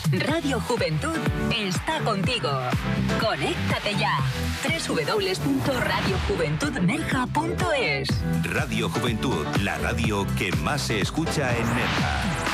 Radio Juventud está contigo. Conéctate ya. www.radiojuventudnerja.es. Radio Juventud, la radio que más se escucha en Nerja.